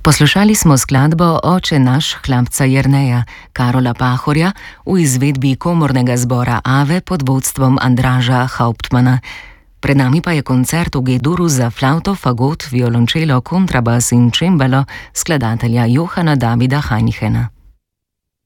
Poslušali smo skladbo Oče naš hlapca Jerneja, Karola Pahorja, v izvedbi komornega zbora Ave pod vodstvom Andraža Hauptmana. Pred nami pa je koncert v G-duru za flavto, fagot, violončelo, kontrabas in čembalo skladatelja Johana Davida Heinchena.